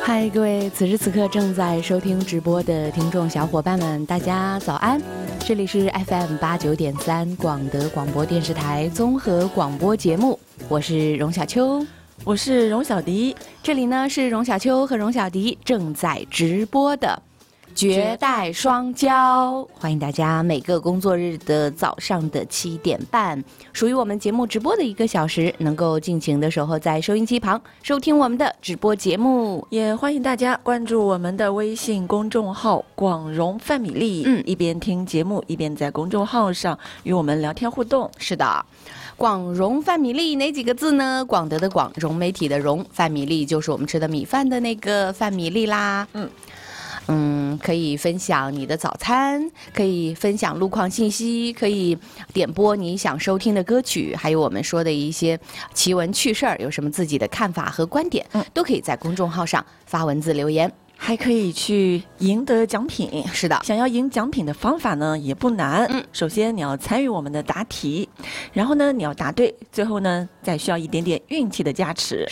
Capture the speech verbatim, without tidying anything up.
嗨，各位，此时此刻正在收听直播的听众小伙伴们，大家早安！这里是 F M 八九点三广德广播电视台综合广播节目，我是荣小秋， 我是荣小迪。 这里呢是荣小秋和荣小迪正在直播的绝代双骄，欢迎大家每个工作日的早上的七点半，属于我们节目直播的一个小时，能够尽情的守候在收音机旁收听我们的直播节目， 也欢迎大家关注我们的微信公众号广荣范米粒，嗯，一边听节目一边在公众号上与我们聊天互动。 是的，广荣范米粒哪几个字呢？广德的广，融媒体的融，范米粒就是我们吃的米饭的那个范米粒啦。嗯嗯，可以分享你的早餐，可以分享路况信息，可以点播你想收听的歌曲，还有我们说的一些奇闻趣事儿，有什么自己的看法和观点，嗯，都可以在公众号上发文字留言。 还可以去赢得奖品。 是的， 想要赢奖品的方法呢也不难。嗯，首先你要参与我们的答题，然后呢你要答对，最后呢再需要一点点运气的加持。